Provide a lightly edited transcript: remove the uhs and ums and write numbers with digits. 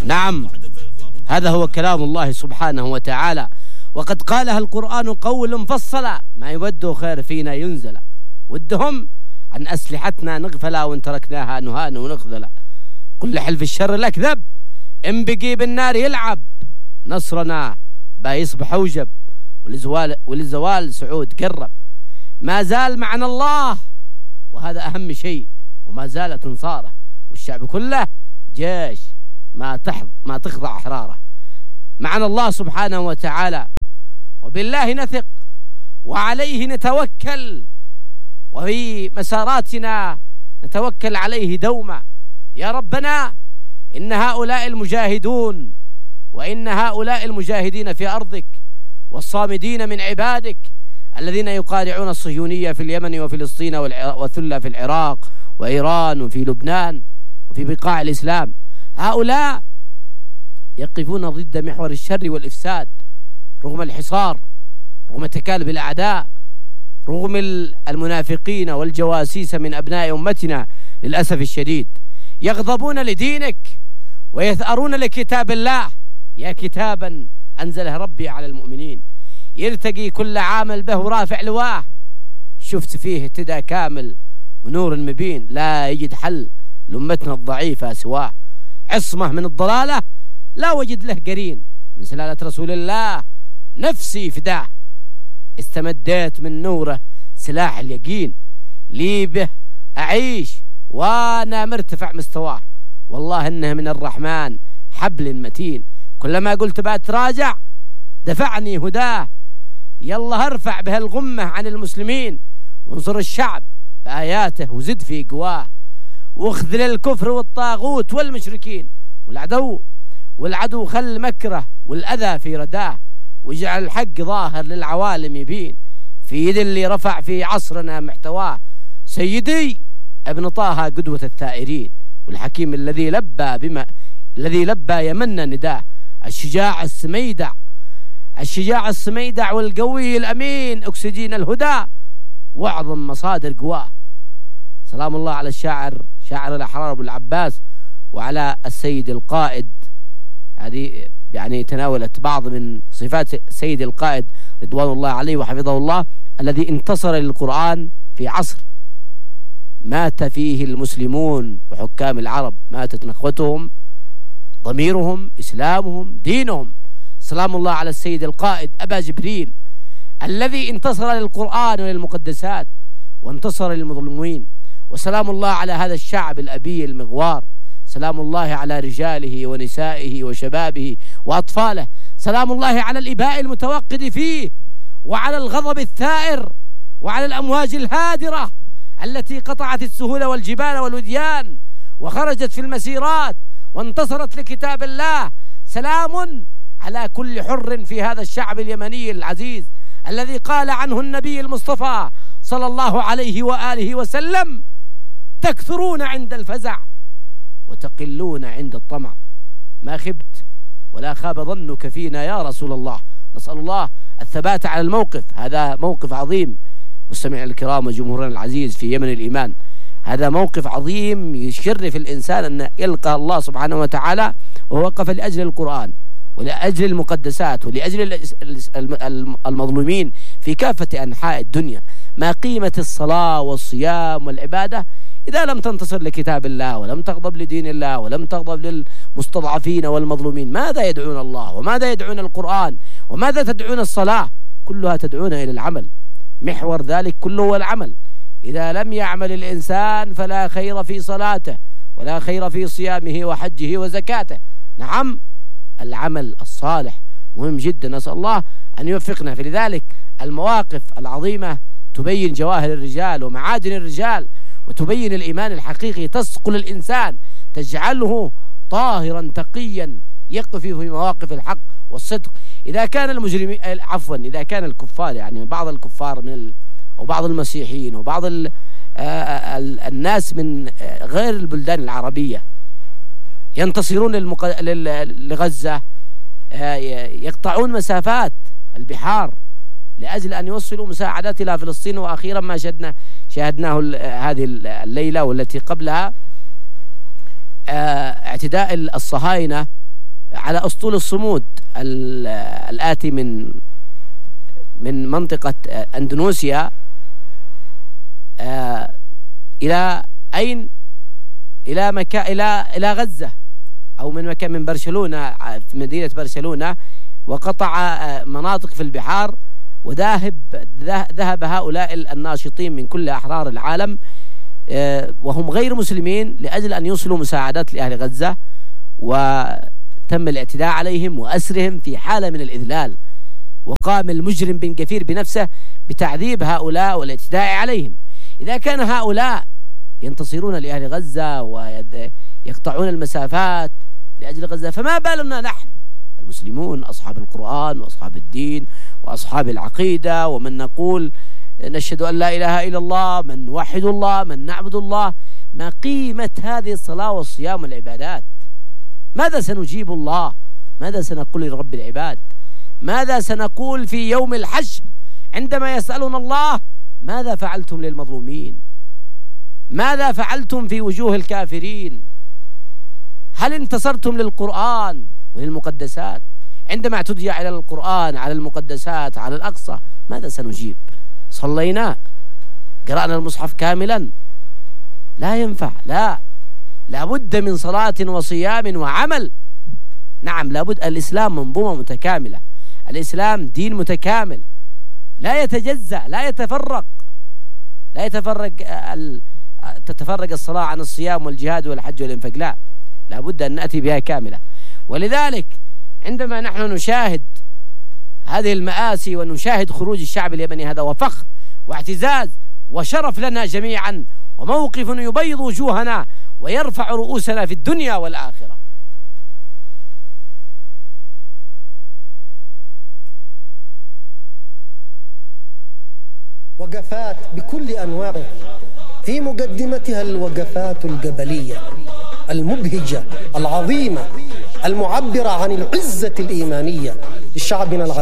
نعم، هذا هو كلام الله سبحانه وتعالى، وقد قالها القرآن قول مفصلا: ما يودوا خير فينا ينزل، ودهم عن أسلحتنا نغفلا وإن تركناها نهان ونخذلا. كل حلف الشر الأكذب إن بقي بالنار يلعب، نصرنا يصبح أوجب وللزوال سعود قرب. ما زال معنا الله وهذا أهم شيء، وما زالت انصاره، والشعب كله جيش ما تخضع أحراره. معنا الله سبحانه وتعالى، وبالله نثق وعليه نتوكل، وفي مساراتنا نتوكل عليه دوما. يا ربنا إن هؤلاء المجاهدون وإن هؤلاء المجاهدين في أرضك والصامدين من عبادك الذين يقارعون الصهيونية في اليمن وفلسطين وثلة في العراق وإيران وفي لبنان وفي بقاع الإسلام، هؤلاء يقفون ضد محور الشر والإفساد رغم الحصار، رغم تكالب الأعداء، رغم المنافقين والجواسيس من أبناء أمتنا للأسف الشديد. يغضبون لدينك ويثأرون لكتاب الله. يا كتابا أنزله ربي على المؤمنين، يرتقي كل عامل به رافع لواه، شفت فيه اهتدى كامل ونور مبين، لا يجد حل لأمتنا الضعيفة سواه. عصمة من الضلالة لا وجد له قرين، من سلالة رسول الله نفسي فداه، استمديت من نوره سلاح اليقين، لي به أعيش وأنا مرتفع مستواه، والله إنه من الرحمن حبل متين، كلما قلت بأتراجع دفعني هداه. يلا ارفع به الغمة عن المسلمين، وانصر الشعب بآياته وزد في قواه، واخذل الكفر والطاغوت والمشركين والعدو خل مكره والأذى في رداه، واجعل الحق ظاهر للعوالم يبين، في يد اللي رفع في عصرنا محتواه، سيدي ابن طه قدوة الثائرين، والحكيم الذي لبى يمنى نداه، الشجاع السميدع والقوي الأمين، أكسجين الهدى وأعظم مصادر قواه. سلام الله على شاعر الأحرار أبو العباس، وعلى السيد القائد. هذه يعني تناولت بعض من صفات السيد القائد رضوان الله عليه وحفظه الله، الذي انتصر للقرآن في عصر مات فيه المسلمون وحكام العرب، ماتت نخوتهم، ضميرهم، إسلامهم، دينهم. سلام الله على السيد القائد أبا جبريل، الذي انتصر للقرآن وللمقدسات وانتصر للمظلومين. وسلام الله على هذا الشعب الأبي المغوار، سلام الله على رجاله ونسائه وشبابه وأطفاله، سلام الله على الإباء المتوقد فيه، وعلى الغضب الثائر، وعلى الأمواج الهادرة التي قطعت السهول والجبال والوديان وخرجت في المسيرات وانتصرت لكتاب الله. سلام على كل حر في هذا الشعب اليمني العزيز، الذي قال عنه النبي المصطفى صلى الله عليه وآله وسلم: تكثرون عند الفزع وتقلون عند الطمع. ما خبت ولا خاب ظنك فينا يا رسول الله. نسأل الله الثبات على الموقف، هذا موقف عظيم مستمعي الكرام وجمهورنا العزيز في يمن الإيمان، هذا موقف عظيم يشرف الإنسان أن يلقى الله سبحانه وتعالى وهو وقف لأجل القرآن ولأجل المقدسات ولأجل المظلومين في كافة أنحاء الدنيا. ما قيمة الصلاة والصيام والعبادة إذا لم تنتصر لكتاب الله ولم تغضب لدين الله ولم تغضب للمستضعفين والمظلومين؟ ماذا يدعون الله وماذا يدعون القرآن وماذا تدعون الصلاة؟ كلها تدعون إلى العمل، محور ذلك كله هو العمل. إذا لم يعمل الإنسان فلا خير في صلاته ولا خير في صيامه وحجه وزكاته. نعم، العمل الصالح مهم جدا، نسأل الله أن يوفقنا. فلذلك المواقف العظيمة تبين جواهر الرجال ومعادن الرجال، وتبين الإيمان الحقيقي، تسقل الإنسان، تجعله طاهرا تقيا يقف في مواقف الحق والصدق. إذا كان المجرمين إذا كان الكفار، يعني بعض الكفار وبعض المسيحيين وبعض الناس من غير البلدان العربية ينتصرون لغزة، يقطعون مسافات البحار لأجل أن يوصلوا مساعدات إلى فلسطين. وأخيرا ما شاهدناه هذه الليلة والتي قبلها، اعتداء الصهاينة على أسطول الصمود الآتي من منطقة أندونيسيا إلى أين؟ إلى مكان إلى غزة، أو من مكان من برشلونة، في مدينة برشلونة، وقطع مناطق في البحار، وذهب هؤلاء الناشطين من كل أحرار العالم وهم غير مسلمين لأجل أن يوصلوا مساعدات لأهل غزة، وتم الاعتداء عليهم وأسرهم في حالة من الإذلال، وقام المجرم بن كثير بنفسه بتعذيب هؤلاء والاعتداء عليهم. إذا كان هؤلاء ينتصرون لأهل غزة ويقطعون المسافات لأجل غزة، فما بالنا نحن المسلمون أصحاب القرآن وأصحاب الدين وأصحاب العقيدة، ومن نقول نشهد أن لا إله إلا الله، من نوحد الله، من نعبد الله. ما قيمة هذه الصلاة والصيام والعبادات؟ ماذا سنجيب الله؟ ماذا سنقول لرب العباد؟ ماذا سنقول في يوم الحشر عندما يسألنا الله ماذا فعلتم للمظلومين؟ ماذا فعلتم في وجوه الكافرين؟ هل انتصرتم للقرآن وللمقدسات؟ عندما اعتدي على القرآن، على المقدسات، على الأقصى، ماذا سنجيب؟ صلينا؟ قرأنا المصحف كاملا؟ لا ينفع. لا بد من صلاة وصيام وعمل. نعم، لابد. الإسلام منظومة متكاملة، الإسلام دين متكامل لا يتجزأ، لا يتفرق تتفرق الصلاة عن الصيام والجهاد والحج والإنفاق. لا، لابد أن نأتي بها كاملة. ولذلك عندما نحن نشاهد هذه المآسي ونشاهد خروج الشعب اليمني، هذا وفخر واعتزاز وشرف لنا جميعا، وموقف يبيض وجوهنا ويرفع رؤوسنا في الدنيا والآخرة. وقفات بكل أنواعها، في مقدمتها الوقفات الجبلية المبهجة العظيمة المعبرة عن العزة الإيمانية لشعبنا العظيم.